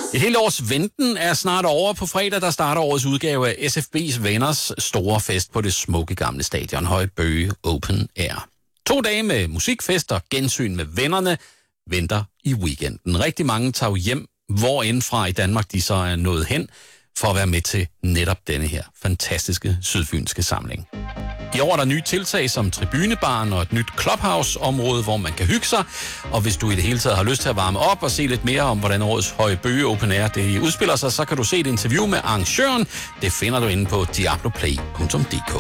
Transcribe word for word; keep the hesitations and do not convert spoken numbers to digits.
Et helt års venten er snart over. På fredag, der starter årets udgave af S F B's Venners store fest på det smukke gamle stadion Høje Bøge Open Air. To dage med musikfest og gensyn med vennerne venter i weekenden. Rigtig mange tager hjem, hvor end fra i Danmark de så er nået hen, for at være med til netop denne her fantastiske sydfynske samling. I år er der nye tiltag som tribunebaren og et nyt clubhouse-område, hvor man kan hygge sig. Og hvis du i det hele taget har lyst til at varme op og se lidt mere om, hvordan årets Høje Bøge Open Air det udspiller sig, så kan du se et interview med arrangøren. Det finder du inde på diabloplay punktum d k.